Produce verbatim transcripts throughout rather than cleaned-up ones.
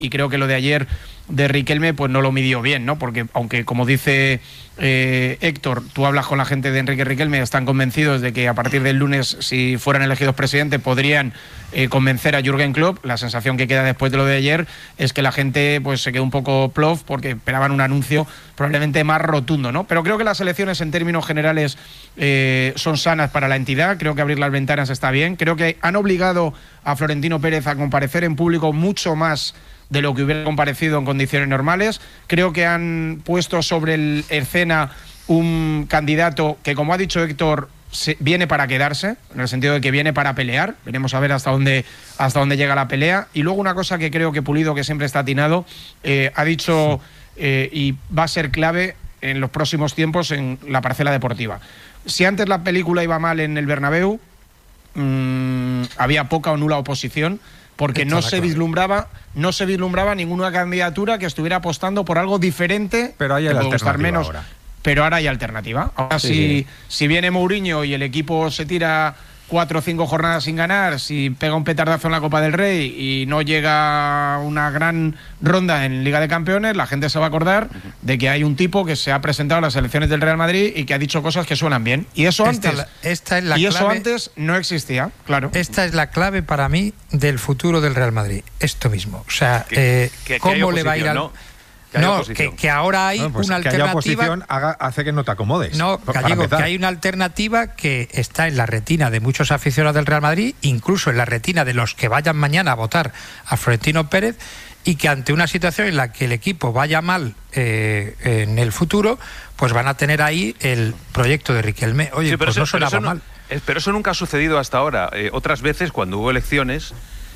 y creo que lo de ayer de Riquelme pues no lo midió bien, ¿no? Porque aunque, como dice eh, Héctor, tú hablas con la gente de Enrique Riquelme, están convencidos de que a partir del lunes, si fueran elegidos presidente, podrían eh, convencer a Jürgen Klopp. La sensación que queda después de lo de ayer es que la gente pues se quedó un poco plof porque esperaban un anuncio probablemente más rotundo, ¿no? Pero creo que las elecciones en términos generales eh, son sanas para la entidad. Creo que abrir las ventanas está bien. Creo que han obligado a Florentino Pérez a comparecer en público mucho más de lo que hubiera comparecido en condiciones normales. Creo que han puesto sobre el escena un candidato que, como ha dicho Héctor, se, viene para quedarse, en el sentido de que viene para pelear. Veremos a ver hasta dónde, hasta dónde llega la pelea. Y luego una cosa que creo que Pulido, que siempre está atinado, eh, ha dicho eh, y va a ser clave en los próximos tiempos en la parcela deportiva. Si antes la película iba mal en el Bernabéu, mmm, había poca o nula oposición, porque no se vislumbraba no se vislumbraba ninguna candidatura que estuviera apostando por algo diferente. Pero hay alternativa menos, ahora. Pero ahora hay alternativa. Ahora sí, si, sí. si viene Mourinho y el equipo se tira cuatro o cinco jornadas sin ganar, si pega un petardazo en la Copa del Rey y no llega una gran ronda en Liga de Campeones, la gente se va a acordar uh-huh. de que hay un tipo que se ha presentado a las elecciones del Real Madrid y que ha dicho cosas que suenan bien. Y eso esta antes, la, esta es la y clave, eso antes no existía, claro. Esta es la clave para mí del futuro del Real Madrid. Esto mismo. O sea, que, eh, que, ¿cómo que le va a ir al... ¿no? Que no, que, que ahora hay no, pues una que alternativa. Haya oposición haga, hace que no te acomodes. No, Gallego, que hay una alternativa que está en la retina de muchos aficionados del Real Madrid, incluso en la retina de los que vayan mañana a votar a Florentino Pérez, y que ante una situación en la que el equipo vaya mal eh, en el futuro, pues van a tener ahí el proyecto de Riquelme. Oye, sí, pero pues eso, no sonaba pero eso mal. No, pero eso nunca ha sucedido hasta ahora. Eh, otras veces, cuando hubo elecciones,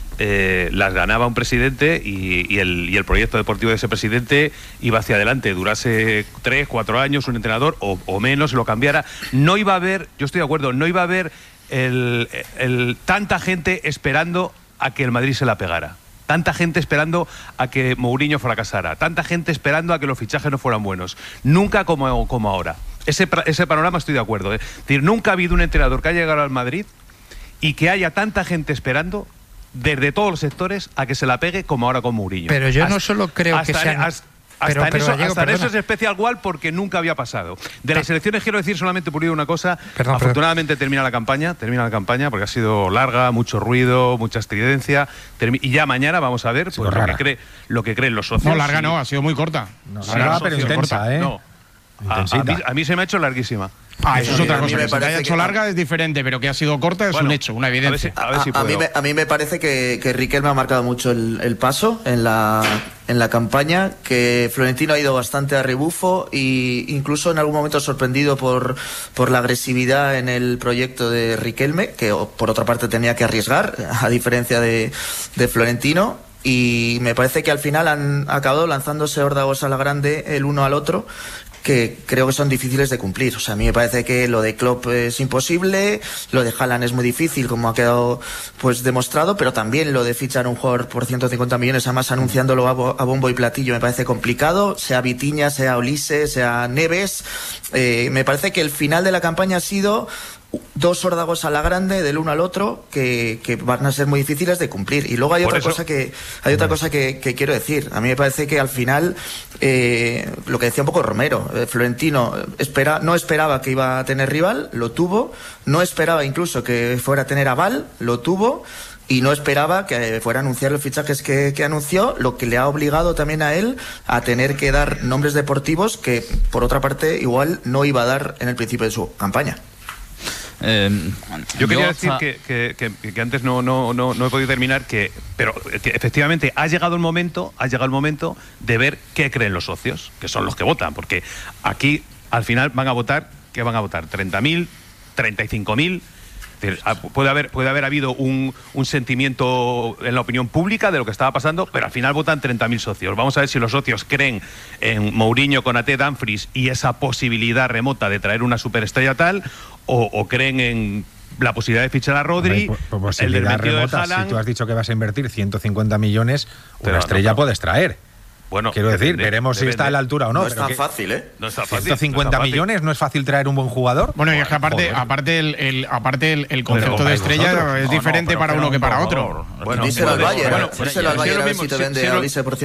Eh, las ganaba un presidente y, y, el, y el proyecto deportivo de ese presidente iba hacia adelante, durase tres, cuatro años, un entrenador o, o menos, lo cambiara. No iba a haber, yo estoy de acuerdo, no iba a haber el, el, tanta gente esperando a que el Madrid se la pegara. Tanta gente esperando a que Mourinho fracasara. Tanta gente esperando a que los fichajes no fueran buenos. Nunca como, como ahora. Ese, ese panorama estoy de acuerdo. ¿eh? Es decir, nunca ha habido un entrenador que haya llegado al Madrid y que haya tanta gente esperando desde todos los sectores a que se la pegue como ahora con Mourinho. Pero yo hasta, no solo creo que sean... Hasta, pero, hasta, pero, en, eso, Gallego, hasta en eso es especial igual porque nunca había pasado. De las elecciones quiero decir solamente por una cosa. Perdón, Afortunadamente perdón. termina la campaña, termina la campaña porque ha sido larga, mucho ruido, mucha estridencia. Y ya mañana vamos a ver pues, lo, que cree, lo que creen los socios. No, larga no, ha sido muy corta. No, larga, pero intensa, corta. ¿eh? No. A, a, mí, a mí se me ha hecho larguísima. Ah, eso es otra cosa. Que se haya hecho larga es diferente, pero que ha sido corta es bueno, un hecho, una evidencia. A, ver si, a, ver si a, a, mí, me, a mí me parece que, que Riquelme ha marcado mucho el, el paso en la, en la campaña, que Florentino ha ido bastante a rebufo e incluso en algún momento sorprendido por, por la agresividad en el proyecto de Riquelme, que por otra parte tenía que arriesgar, a diferencia de, de Florentino. Y me parece que al final han acabado lanzándose órdagos a la grande el uno al otro, que creo que son difíciles de cumplir. O sea, a mí me parece que lo de Klopp es imposible, lo de Haaland es muy difícil, como ha quedado pues demostrado, pero también lo de fichar un jugador por ciento cincuenta millones, además anunciándolo a, bo a bombo y platillo, me parece complicado, sea Vitinha, sea Olise, sea Neves. Eh, me parece que el final de la campaña ha sido dos órdagos a la grande del uno al otro que, que van a ser muy difíciles de cumplir. Y luego hay Por otra eso... cosa que hay otra cosa que, que quiero decir. A mí me parece que al final eh, lo que decía un poco Romero, eh, Florentino espera, no esperaba que iba a tener rival, lo tuvo, no esperaba incluso que fuera a tener aval, lo tuvo, y no esperaba que fuera a anunciar los fichajes que, que anunció, lo que le ha obligado también a él a tener que dar nombres deportivos que por otra parte igual no iba a dar en el principio de su campaña. Eh, yo quería yo decir hasta... que, que, que, que antes no, no, no, no he podido terminar, que, pero que efectivamente ha llegado el momento, ha llegado el momento de ver qué creen los socios, que son los que votan, porque aquí al final van a votar, ¿qué van a votar? ¿treinta mil? ¿treinta y cinco mil? Puede haber, puede haber habido un, un sentimiento en la opinión pública de lo que estaba pasando, pero al final votan treinta mil socios. Vamos a ver si los socios creen en Mourinho, Konaté, Dumfries y esa posibilidad remota de traer una superestrella tal, o, o creen en la posibilidad de fichar a Rodri. Por, por posibilidad el del remota, de Haaland. Si tú has dicho que vas a invertir ciento cincuenta millones, una pero, estrella no, pero, puedes traer. Bueno, quiero decir, depende, veremos depende. si está a la altura o no. No es tan fácil, ¿eh? No está fácil. ciento cincuenta no fácil. millones, ¿no es fácil traer un buen jugador? Bueno, y es que aparte, aparte el, el aparte el, el concepto pero, de estrella vosotros. es diferente no, no, para uno que para otro. Bueno, díselo al Bayern, bueno, díselo al Bayern a ver si te vende a Olise por